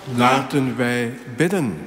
Laten wij bidden.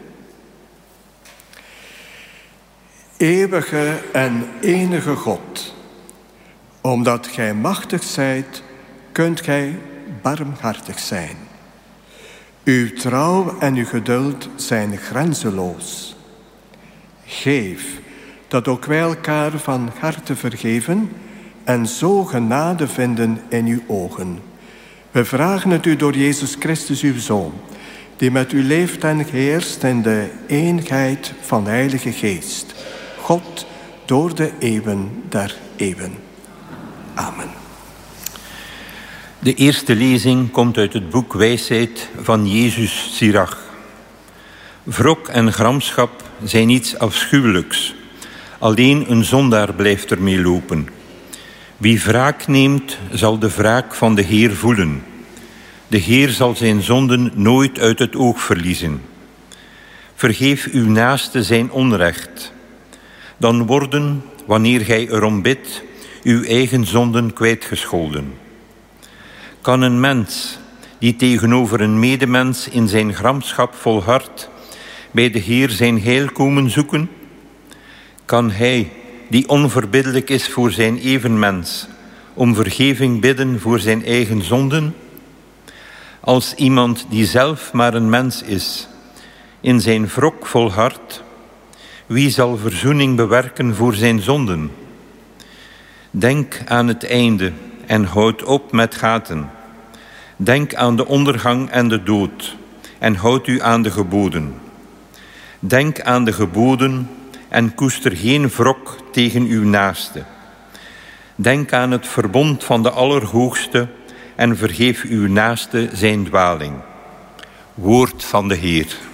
Eeuwige en enige God, omdat gij machtig zijt, kunt gij barmhartig zijn. Uw trouw en uw geduld zijn grenzeloos. Geef dat ook wij elkaar van harte vergeven en zo genade vinden in uw ogen. We vragen het u door Jezus Christus, uw Zoon, die met u leeft en heerst in de eenheid van de Heilige Geest, God, door de eeuwen der eeuwen. Amen. De eerste lezing komt uit het boek Wijsheid van Jezus Sirach. Wrok en gramschap zijn iets afschuwelijks. Alleen een zondaar blijft ermee lopen. Wie wraak neemt, zal de wraak van de Heer voelen. De Heer zal zijn zonden nooit uit het oog verliezen. Vergeef uw naaste zijn onrecht. Dan worden, wanneer gij erom bidt, uw eigen zonden kwijtgescholden. Kan een mens, die tegenover een medemens in zijn gramschap volhardt, bij de Heer zijn heil komen zoeken? Kan hij, die onverbiddelijk is voor zijn evenmens, om vergeving bidden voor zijn eigen zonden? Als iemand die zelf maar een mens is, in zijn wrok volhardt, wie zal verzoening bewerken voor zijn zonden? Denk aan het einde en houd op met gaten. Denk aan de ondergang en de dood en houd u aan de geboden. Denk aan de geboden en koester geen wrok tegen uw naaste. Denk aan het verbond van de Allerhoogste en vergeef uw naaste zijn dwaling. Woord van de Heer.